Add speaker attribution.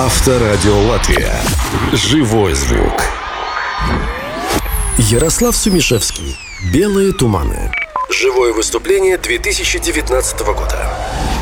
Speaker 1: Авторадио Латвия. Живой звук. Ярослав Сумишевский. «Белые туманы». Живое выступление 2019 года.